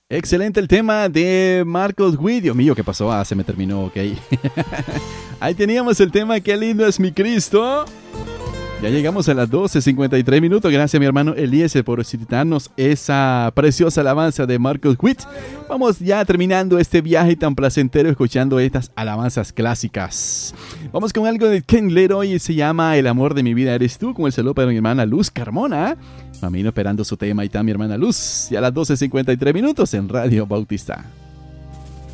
Excelente el tema de Marcos Witt. Dios mío, ¿qué pasó? Se me terminó, ok. Ahí teníamos el tema Qué lindo es mi Cristo. Ya llegamos a las 12:53 minutos. Gracias a mi hermano Eliezer por citarnos esa preciosa alabanza de Marcos Witt. Vamos ya terminando este viaje tan placentero escuchando estas alabanzas clásicas. Vamos con algo de Ken Leroy y se llama El amor de mi vida eres tú, con el saludo para mi hermana Luz Carmona. Mamino esperando su tema y está mi hermana Luz. Y a las 12:53 minutos en Radio Bautista.